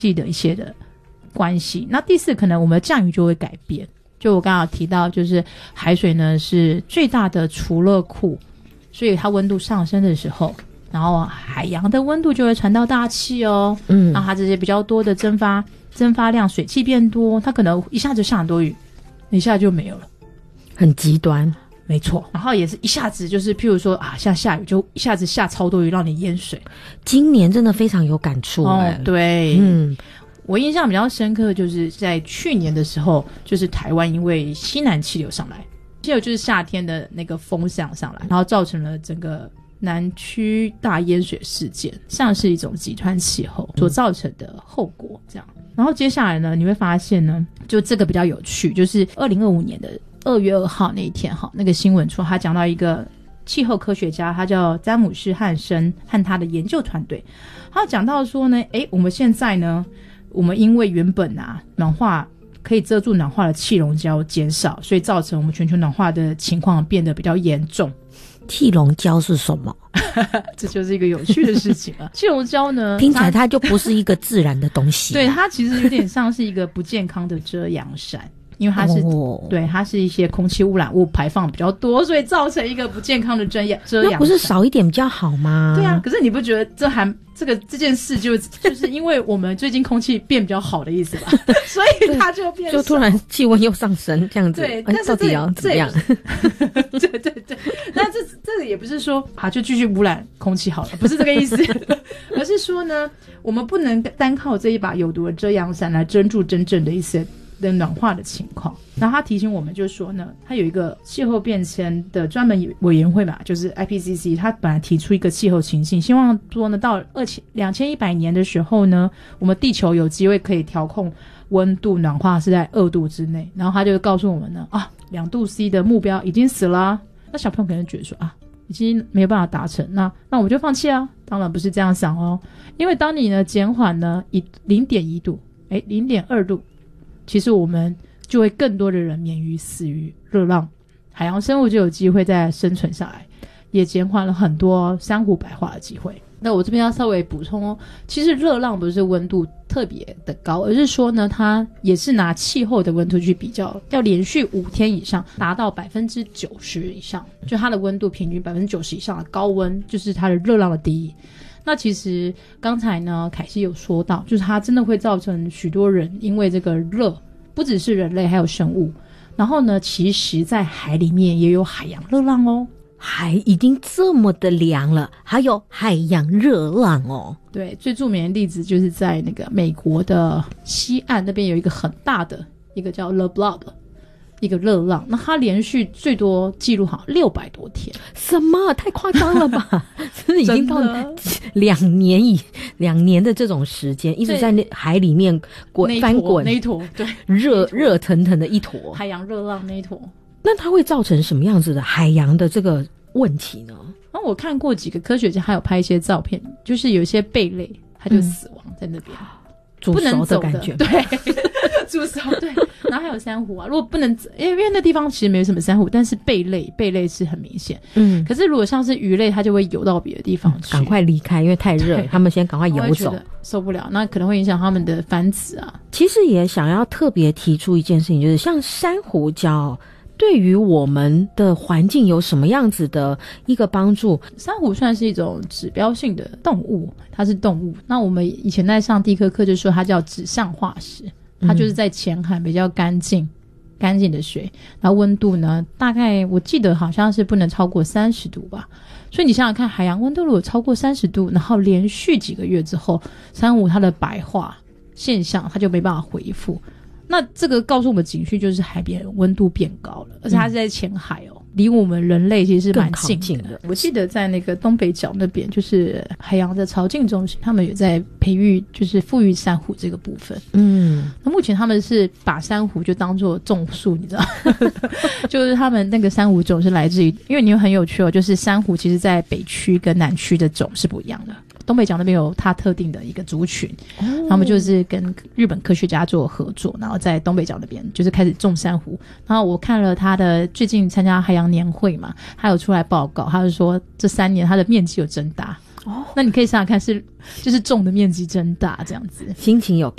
系的一些的关系。那第四，可能我们的降雨就会改变。就我刚刚提到，就是海水呢是最大的储热库，所以它温度上升的时候，然后海洋的温度就会传到大气哦。那它这些比较多的蒸发量，水汽变多，它可能一下就下很多雨，一下就没有了， 很极端。 没错，然后也是一下子就是譬如说下雨就一下子下超多雨让你淹水。 今年真的非常有感触对，我印象比较深刻就是在去年的时候，就是台湾因为西南气流上来，气流就是夏天的那个风向上来，然后造成了整个南区大淹水事件，像是一种极端气候所造成的后果这样。然后接下来呢，你会发现呢，就这个比较有趣，就是2025年的2月2号那一天那个新闻处他讲到一个气候科学家，他叫詹姆士汉森和他的研究团队，他讲到说呢，我们现在呢，我们因为原本暖化可以遮住暖化的气溶胶减少，所以造成我们全球暖化的情况变得比较严重。 气溶胶是什么？ 这就是一个有趣的事情了。气溶胶呢， 听起来它就不是一个自然的东西。 对，它其实有点像是一个不健康的遮阳伞。因为它是、对，它是一些空气污染物排放比较多，所以造成一个不健康的遮阳伞。 那不是少一点比较好吗？ 对啊，可是你不觉得这件事就是因为我们最近空气变比较好的意思吧？所以它就变就突然气温又上升这样子。 对，但是到底要怎么样？ 对，那这个也不是说就继续污染空气好了，不是这个意思，而是说呢，我们不能单靠这一把有毒的遮阳伞来遮住真正的一些的暖化的情况。然后他提醒我们就是说呢，他有一个气候变迁的专门委员会嘛，就是 IPCC， 他本来提出一个气候情境，希望说呢到2100年的时候呢，我们地球有机会可以调控温度暖化是在2度之内。然后他就告诉我们呢2度 C 的目标已经死了那小朋友可能觉得说已经没有办法达成，那我们就放弃啊。当然不是这样想哦，因为当你呢减缓呢0.1度0.2度，其实我们就会更多的人免于死于热浪，海洋生物就有机会再生存下来，也减缓了很多珊瑚白化的机会。那我这边要稍微补充其实热浪不是温度特别的高，而是说呢，它也是拿气候的温度去比较，要连续5天以上达到90%以上，就它的温度平均90%以上的高温，就是它的热浪的定义。那其实刚才呢凯西有说到，就是它真的会造成许多人因为这个热，不只是人类还有生物，然后呢其实在海里面也有海洋热浪哦。 海已经这么的凉了，还有海洋热浪哦。 对，最著名的例子就是在那个美国的西岸那边有一个很大的一个叫 The Blob 一个热浪，那它连续最多记录好600多天。 什么？太夸张了吧？真的已经到2年的这种时间，一直在海里面翻滚那一坨，对， 热腾腾的一坨海洋热浪那一坨。 那它会造成什么样子的海洋的这个问题呢？ 我看过几个科学家还有拍一些照片，就是有一些贝类它就死亡在那边， 煮熟的感觉。 对，煮熟。对，然后还有珊瑚如果不能，因为那地方其实没有什么珊瑚，但是贝类是很明显。可是如果像是鱼类，它就会游到别的地方去， 赶快离开，因为太热，他们先赶快游走， 受不了，那可能会影响他们的繁殖其实也想要特别提出一件事情，就是像珊瑚礁对于我们的环境有什么样子的一个帮助？ 珊瑚算是一种指标性的动物，它是动物。那我们以前在上地科课就说它叫指向化石，它就是在浅海比较干净的水，然后温度呢大概我记得好像是不能超过30度吧。所以你想想看，海洋温度如果超过30度，然后连续几个月之后，珊瑚它的白化现象它就没办法恢复。那这个告诉我们警讯就是海边温度变高了，而且它是在浅海离我们人类其实是蛮近的。我记得在那个东北角那边，就是海洋的潮境中心，他们有在培育就是富裕珊瑚这个部分。那目前他们是把珊瑚就当作种树，你知道就是他们那个珊瑚种是来自于，因为你很有趣就是珊瑚其实在北区跟南区的种是不一样的。东北角那边有它特定的一个族群，他们就是跟日本科学家做合作，然后在东北角那边就是开始种珊瑚。然后我看了他的最近参加海洋年会嘛，他有出来报告，他就说这3年他的面积有增大， 那你可以想想看就是种的面积真大这样子。 心情有